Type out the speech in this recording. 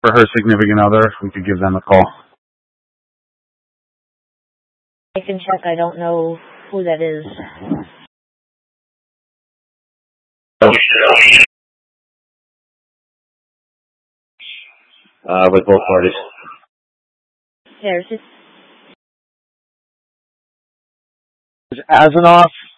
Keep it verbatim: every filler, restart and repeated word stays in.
for her significant other, if we could give them a call. I can check. I don't know who that is. Uh, with both parties. There's just... Is Azanoff